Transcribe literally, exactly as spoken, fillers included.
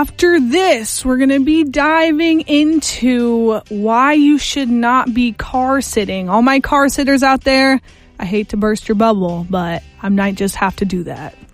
after this, we're going to be diving into why you should not be car sitting. All my car sitters out there, I hate to burst your bubble, but I might just have to do that.